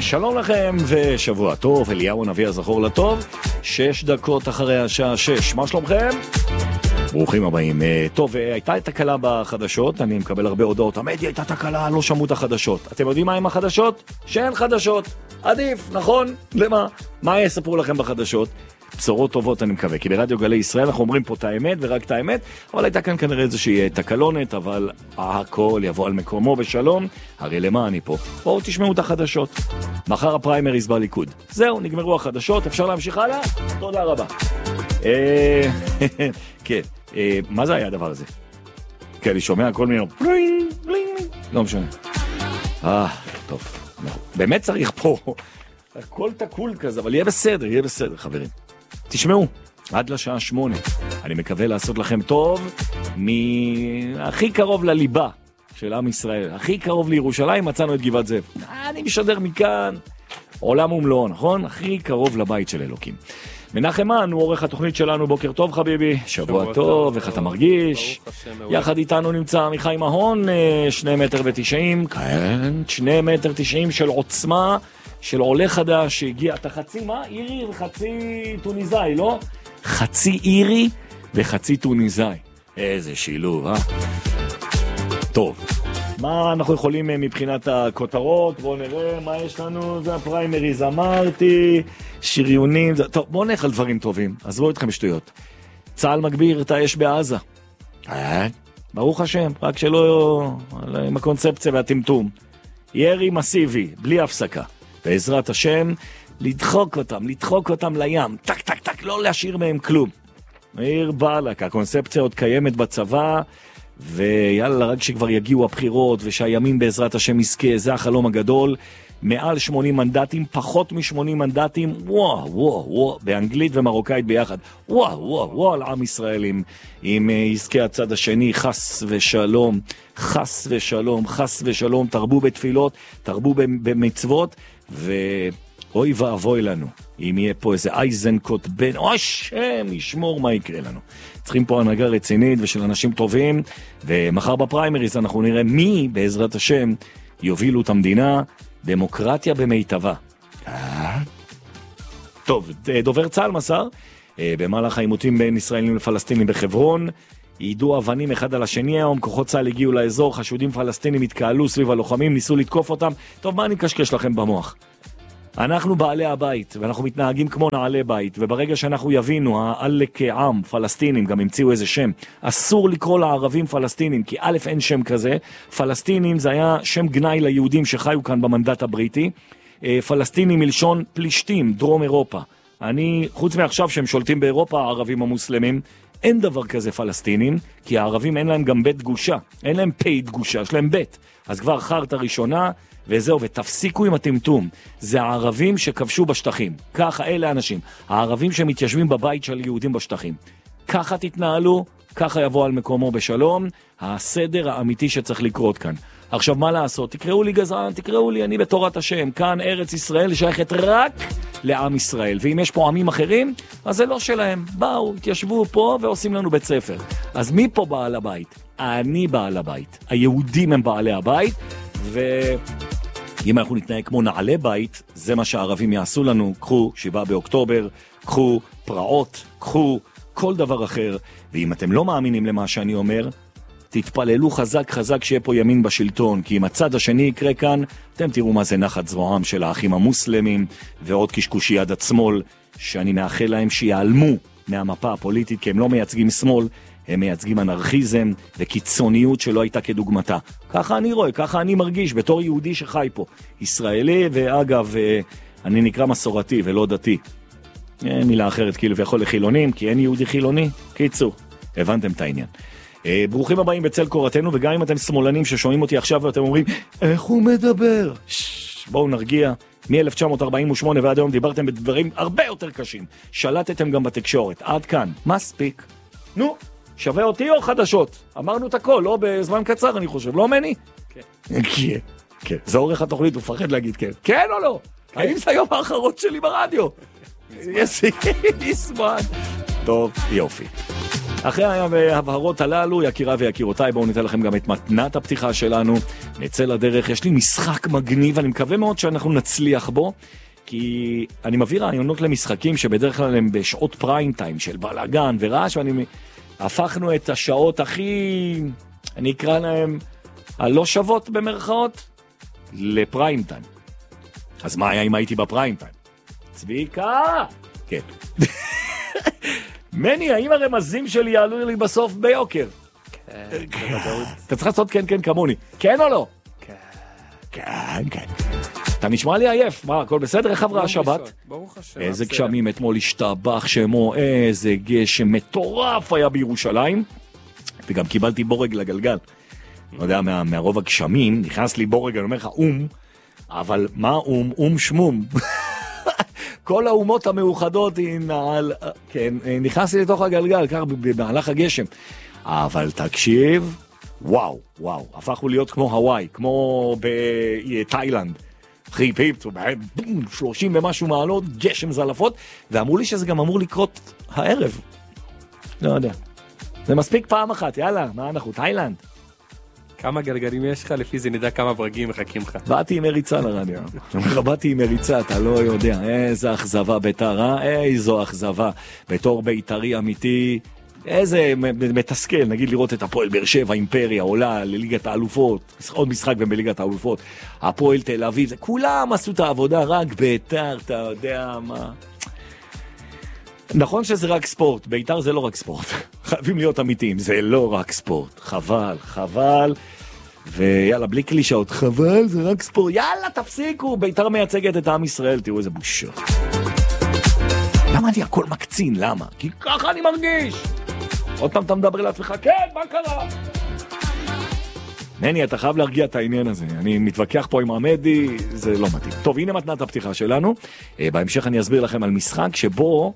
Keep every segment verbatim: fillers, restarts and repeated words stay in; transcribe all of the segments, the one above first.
שלום לכם ושבוע טוב, אליהו הנביא הזכור לטוב, שש דקות אחרי השעה שש, מה שלומכם? ברוכים הבאים. טוב, הייתה תקלה בחדשות, אני מקבל הרבה הודעות, המדיה הייתה תקלה, לא שמעו את החדשות. אתם יודעים מה עם החדשות? שאין חדשות. עדיף, נכון? למה? מה יספרו לכם בחדשות? בשורות טובות אני מקווה, כי ברדיו גלי ישראל אנחנו אומרים פה את האמת ורק את האמת, אבל הייתה כאן כנראה איזושהי תקלונת, אבל הכל יבוא על מקומו בשלום, הרי למה אני פה? בואו תשמעו את החדשות. מחר הפריימריז בליכוד. זהו, נגמרו החדשות, אפשר להמשיך הלאה? תודה רבה. כן, מה זה היה הדבר הזה? כן, אני שומע כל מיני פלינג, פלינג, לא משנה. אה, טוב, באמת צריך פה, הכל תקול כזה, אבל יהיה בסדר, יהיה בסדר, חברים. תשמעו, עד לשעה שמונה, אני מקווה לעשות לכם טוב, מהכי קרוב לליבה של עם ישראל, הכי קרוב לירושלים, מצאנו את גבעת זאב. אני משדר מכאן, עולם ומלואו, נכון? הכי קרוב לבית של אלוקים. מנחם מן, הוא עורך התוכנית שלנו, בוקר טוב חביבי, שבוע, שבוע טוב, איך אתה מרגיש? יחד איתנו נמצא עמיחי מהון, שני מטר ותשעים, כן, שני מטר תשעים של עוצמה, של עולה חדש שהגיע, אתה חצי מה? אירי וחצי טוניזאי, לא? חצי אירי וחצי טוניזאי. איזה שילוב, אה? טוב, מה אנחנו יכולים מבחינת הכותרות? בואו נראה מה יש לנו, זה הפריימריז, אמרתי, שריונים, זה... טוב, בואו נלך על דברים טובים, עזבו אתכם שטויות. צה"ל מגביר את האש בעזה. אה? ברוך השם, רק שלא עם הקונספציה והטמטום. ירי מסיבי, בלי הפסקה. בעזרת השם, לדחוק אותם, לדחוק אותם לים, טק טק טק, לא להשאיר מהם כלום. מאיר בלק, הקונספציה עוד קיימת בצבא, ויאללה, רק שכבר יגיעו הבחירות, ושהימין בעזרת השם יזכה, זה החלום הגדול, מעל שמונים מנדטים, פחות מ-שמונים מנדטים, וואו, וואו, וואו, באנגלית ומרוקאית ביחד, וואו, וואו, וואו, על עם ישראל, עם, עם יזכה הצד השני, חס ושלום, חס ושלום, חס ושלום, תרבו בתפילות, תרבו במצוות, ואוי ואבוי לנו, אם יהיה פה איזה אייזנקוט בן, או השם ישמור מה יקרה לנו. צריכים פה הנהגה רצינית ושל אנשים טובים, ומחר בפריימריז אנחנו נראה מי בעזרת השם יובילו את המדינה, דמוקרטיה במיטבה. טוב, דובר צה"ל מסר, במהלך העימותים בין ישראלים לפלסטינים בחברון, יידו אבנים אחד על השני היום, כוחות צה"ל הגיעו לאזור, חשודים פלסטינים התקהלו סביב הלוחמים, ניסו לתקוף אותם. טוב, מה אני קשקש לכם במוח? אנחנו בעלי הבית, ואנחנו מתנהגים כמו נעלי בית, וברגע שאנחנו יבינו, העלק עם, פלסטינים, גם המציאו איזה שם, אסור לקרוא לערבים פלסטינים, כי א' אין שם כזה, פלסטינים זה היה שם גנאי ליהודים שחיו כאן במנדט הבריטי, פלסטינים מלשון פלישתים, דרום אירופה. אני, חוץ מעכשיו שהם שולטים באירופה, הערבים המוסלמים, אין דבר כזה פלסטינים, כי הערבים אין להם גם בית דגושה, אין להם פי דגושה, יש להם בית. אז כבר חרת הראשונה, וזהו, ותפסיקו עם הטמטום. זה הערבים שכבשו בשטחים. ככה, אלה האנשים. הערבים שמתיישבים בבית של יהודים בשטחים. ככה תתנהלו, ככה יבוא על מקומו בשלום, הסדר האמיתי שצריך לקרות כאן. עכשיו, מה לעשות? תקראו לי גזען, תקראו לי, אני בתורת השם. כאן ארץ ישראל שייכת רק לעם ישראל. ואם יש פה עמים אחרים, אז זה לא שלהם. באו, התיישבו פה ועושים לנו בית ספר. אז מי פה בעל הבית? אני בעל הבית. היהודים הם בעלי הבית, ואם אנחנו נתנהג כמו נעלי בית, זה מה שהערבים יעשו לנו. קחו שבעה באוקטובר, קחו פרעות, קחו כל דבר אחר. ואם אתם לא מאמינים למה שאני אומר, תתפללו חזק חזק שיהיה פה ימין בשלטון, כי אם הצד השני יקרה כאן, אתם תראו מה זה נחת זרועם של האחים המוסלמים, ועוד קשקושי יד השמאל, שאני מאחל להם שיעלמו מהמפה הפוליטית, כי הם לא מייצגים שמאל, הם מייצגים אנרכיזם וקיצוניות שלא הייתה כדוגמתה. ככה אני רואה, ככה אני מרגיש, בתור יהודי שחי פה. ישראלי, ואגב, אני נקרא מסורתי ולא דתי. מילה אחרת כאילו ויכול לחילונים, כי אין יהודי חילוני. קיצור, הבנתם את העניין. ברוכים הבאים בצל קורתנו, וגם אם אתם שמאלנים ששומעים אותי עכשיו ואתם אומרים, איך הוא מדבר? בואו נרגיע. מ-אלף תשע מאות ארבעים ושמונה ועד היום דיברתם בדברים הרבה יותר קשים. שלטתם גם בתקשורת. עד כאן. מספיק. נו, שווה אותי או חדשות? אמרנו את הכל, לא בזמן קצר אני חושב, לא מני? כן. כן, כן. זה עורך התוכנית, הוא פחד להגיד כן. כן או לא? האם זה היום האחרון שלי ברדיו? יש לי זמן. טוב, יופי. אחרי ההבהרות הללו, יקירה ויקירותיי, בואו ניתן לכם גם את מתנת הפתיחה שלנו. נצא לדרך, יש לי משחק מגניב, אני מקווה מאוד שאנחנו נצליח בו, כי אני מביא רעיונות למשחקים שבדרך כלל הם בשעות פריים טיים של בלגן ורעש, ואני הפכנו את השעות הכי, אני אקרא להם, הלא שוות במרכאות, לפריים טיים. אז מה היה אם הייתי בפריים טיים? צביקה! כן. מני, האם הרמזים שלי יעלו לי בסוף ביוקר? כן, אתה צריך לעשות כן, כן, כמוני. כן או לא? כן. כן, כן. אתה נשמע לי עייף. מה, הכל בסדר? איך עברה השבת? ברוך השם. איזה גשמים אתמול השתבח שמו, איזה גשם מטורף היה בירושלים. וגם קיבלתי בורג לגלגל. לא יודע, מה, מהרוב הגשמים, נכנס לי בורג, אני אומר לך, אום, אבל מה אום? אום שמום. כל האומות המאוחדות, נעל, כן, נכנסתי לתוך הגלגל, כך במהלך הגשם. אבל תקשיב, וואו, וואו, הפכו להיות כמו הוואי, כמו בתאילנד. אחי פיפ, שלושים ומשהו מעלות, גשם זלפות, ואמרו לי שזה גם אמור לקרות הערב. לא יודע. זה מספיק פעם אחת, יאללה, מה אנחנו, תאילנד. כמה גלגלים יש לך? לפי זה נדע כמה ברגים מחכים לך. באתי עם מריצה לרדיו. באתי עם מריצה, אתה לא יודע. איזה אכזבה ביתר, אה? איזו אכזבה. בתור ביתרי אמיתי, איזה מתסכל, נגיד לראות את הפועל באר שבע, אימפריה, עולה לליגת האלופות, עוד משחק בליגת האלופות, הפועל תל אביב, זה, כולם עשו את העבודה, רק ביתר, אתה יודע מה. נכון שזה רק ספורט, ביתר זה לא רק ספורט, חייבים להיות אמיתיים, זה לא רק ספורט, חבל, חבל, ויאללה, בלי קלישאות, חבל, זה רק ספורט, יאללה, תפסיקו, ביתר מייצגת את עם ישראל, תראו איזה בושה. למה אני הכל מקצין, למה? כי ככה אני מרגיש. עוד פעם אתה מדבר לעצמך, כן, מה קרה? מני, אתה חייב להרגיע את העניין הזה. אני מתווכח פה עם עמדי, זה לא מתאים. טוב, הנה מתנת הפתיחה שלנו. בהמשך אני אסביר לכם על משחק שבו...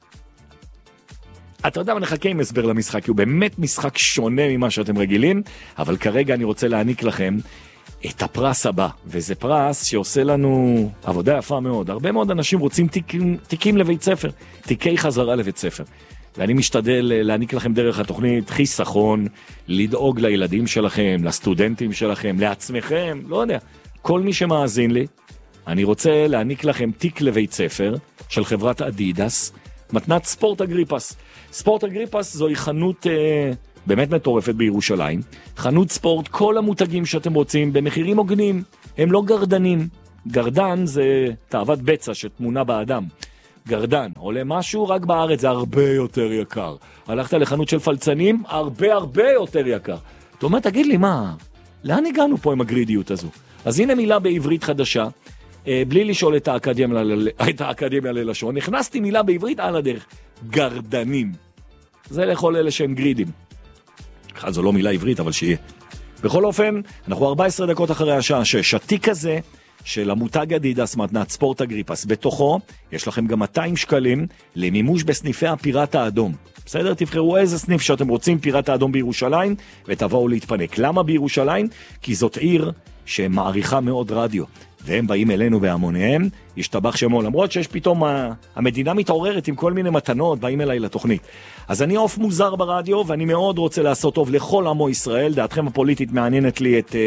אתה יודע, אני נחכה עם הסבר למשחק, כי הוא באמת משחק שונה ממה שאתם רגילים, אבל כרגע אני רוצה להעניק לכם את הפרס הבא, וזה פרס שעושה לנו עבודה יפה מאוד. הרבה מאוד אנשים רוצים תיקים, תיקים לבית ספר, תיקי חזרה לבית ספר. ואני משתדל להעניק לכם דרך התוכנית חיסכון, לדאוג לילדים שלכם, לסטודנטים שלכם, לעצמכם, לא יודע. כל מי שמאזין לי, אני רוצה להעניק לכם תיק לבית ספר של חברת אדידס, מתנת ספורט אגריפס. ספורט אגריפס זוהי חנות אה, באמת מטורפת בירושלים. חנות ספורט, כל המותגים שאתם רוצים, במחירים הוגנים, הם לא גרדנים. גרדן זה תאוות בצע שתמונה באדם. גרדן, עולה משהו, רק בארץ זה הרבה יותר יקר. הלכת לחנות של פלצנים, הרבה הרבה יותר יקר. אתה אומר, תגיד לי, מה? לאן הגענו פה עם הגרידיות הזו? אז הנה מילה בעברית חדשה, בלי לשאול את האקדמיה, את האקדמיה ללשון, נכנסתי מילה בעברית על הדרך, גרדנים. זה לכל אלה שהם גרידים. אחד, זו לא מילה עברית, אבל שיהיה. בכל אופן, אנחנו ארבע עשרה דקות אחרי השעה שש. התיק הזה של המותג אדידס מתנת ספורט אגריפס, בתוכו יש לכם גם מאתיים שקלים למימוש בסניפי הפיראט האדום. בסדר? תבחרו איזה סניף שאתם רוצים, פיראט האדום בירושלים, ותבואו להתפנק. למה בירושלים? כי זאת עיר שמעריכה מאוד רדיו. והם באים אלינו בהמוניהם, ישתבח שמו, למרות שיש פתאום, המדינה מתעוררת עם כל מיני מתנות, באים אליי לתוכנית. אז אני עוף מוזר ברדיו, ואני מאוד רוצה לעשות טוב לכל עמו ישראל, דעתכם הפוליטית מעניינת לי את...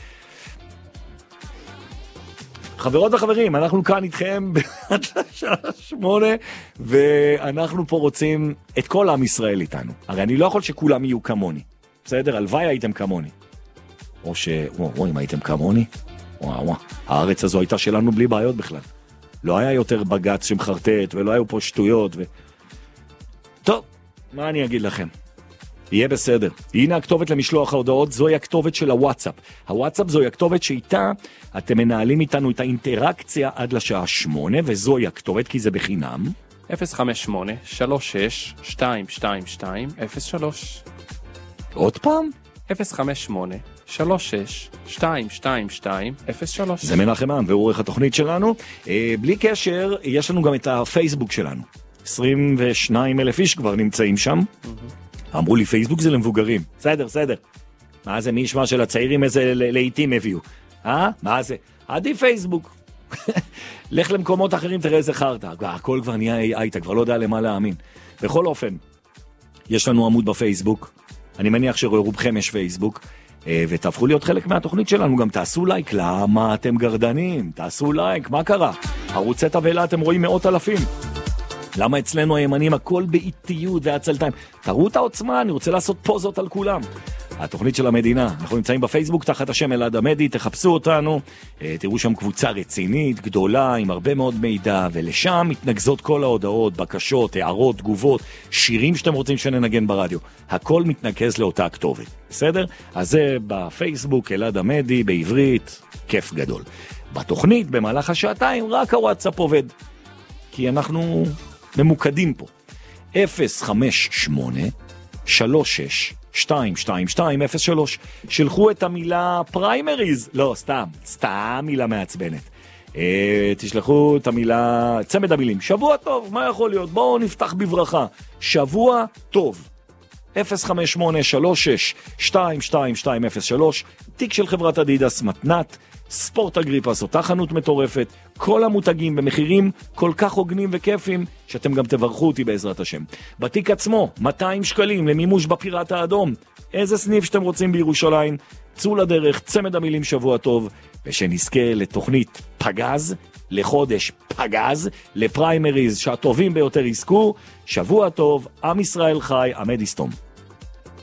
חברות וחברים, אנחנו כאן איתכם בשעה שמונה, ואנחנו פה רוצים את כל עם ישראל איתנו. הרי אני לא יכול שכולם יהיו כמוני, בסדר? הלוואי הייתם כמוני. או ש... וואו, אם הייתם כמוני... וואו, וואו. הארץ הזו הייתה שלנו בלי בעיות בכלל. לא היה יותר בגץ שמחרטט, ולא היו פה שטויות. ו... טוב, מה אני אגיד לכם? יהיה בסדר. הנה הכתובת למשלוח ההודעות, זוהי הכתובת של הוואטסאפ. הוואטסאפ זוהי הכתובת שאיתה אתם מנהלים איתנו את האינטראקציה עד לשעה שמונה, וזוהי הכתובת כי זה בחינם. אפס חמש שמונה שלוש שש שתיים שתיים שתיים אפס שלוש. עוד פעם? אפס חמש שמונה שלוש שש שתיים שתיים שתיים אפס שלוש. זה מנחם עם ועורך התוכנית שלנו. אה, בלי קשר, יש לנו גם את הפייסבוק שלנו. עשרים ושניים אלף איש כבר נמצאים שם. Mm-hmm. אמרו לי, פייסבוק זה למבוגרים. בסדר, בסדר. מה זה, מי ישמע של הצעירים איזה לעיתים הביאו? אה? מה זה? עדי פייסבוק. לך למקומות אחרים, תראה איזה חרטה. הכל כבר נהיה איי איי, אתה כבר לא יודע למה להאמין. בכל אופן, יש לנו עמוד בפייסבוק, אני מניח שרובכם יש פייסבוק, ותהפכו להיות חלק מהתוכנית שלנו, גם תעשו לייק, למה אתם גרדנים? תעשו לייק, מה קרה? ערוצי תבלה אתם רואים מאות אלפים. למה אצלנו הימנים הכל באיטיות והצלתיים? תראו את העוצמה, אני רוצה לעשות פוזות על כולם. התוכנית של המדינה, אנחנו נמצאים בפייסבוק תחת השם אלעד עמדי, תחפשו אותנו, תראו שם קבוצה רצינית, גדולה, עם הרבה מאוד מידע, ולשם מתנגזות כל ההודעות, בקשות, הערות, תגובות, שירים שאתם רוצים שננגן ברדיו. הכל מתנקז לאותה כתובת, בסדר? אז זה בפייסבוק, אלעד עמדי, בעברית, כיף גדול. בתוכנית, במהלך השעתיים, רק הוואטסאפ עובד, כי אנחנו ממוקדים פה. אפס חמש שמונה שלוש שש שתיים שתיים שתיים אפס שלוש. שלחו את המילה פריימריז, לא, סתם, סתם מילה מעצבנת. אה, תשלחו את המילה, צמד המילים, שבוע טוב, מה יכול להיות? בואו נפתח בברכה. שבוע טוב. אפס חמש שמונה שלוש שש שתיים שתיים שתיים אפס שלוש, תיק של חברת אדידס, מתנת, ספורט אגריפס, אותה חנות מטורפת, כל המותגים במחירים כל כך הוגנים וכיפים, שאתם גם תברכו אותי בעזרת השם. בתיק עצמו, מאתיים שקלים למימוש בפיראט האדום. איזה סניף שאתם רוצים בירושלים, צאו לדרך, צמד המילים שבוע טוב, ושנזכה לתוכנית פגז, לחודש פגז, לפריימריז שהטובים ביותר יזכו. שבוע טוב, עם ישראל חי, עמד יסתום.